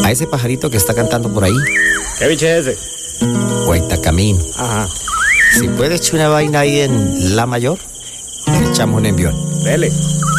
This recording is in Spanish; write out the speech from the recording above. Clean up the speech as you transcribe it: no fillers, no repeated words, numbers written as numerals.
a ese pajarito que está cantando por ahí. ¿Qué bicho es ese? Guaitacamino. Ajá. Si puede echar una vaina ahí en La Mayor, le echamos un envión. Dele.